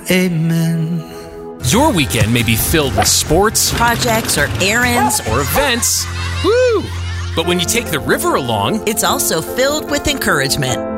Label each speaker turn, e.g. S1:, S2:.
S1: amen.
S2: Your weekend may be filled with sports,
S3: projects, or errands,
S2: or events. Woo! But when you take the river along,
S3: it's also filled with encouragement.